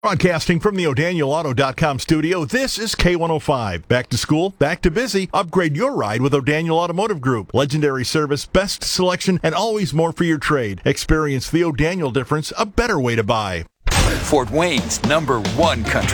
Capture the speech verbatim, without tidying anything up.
Broadcasting from the O'Daniel Auto dot com studio, this is K one oh five. Back to school, back to busy. Upgrade your ride with O'Daniel Automotive Group. Legendary service, best selection, and always more for your trade. Experience the O'Daniel difference, a better way to buy. Fort Wayne's number one country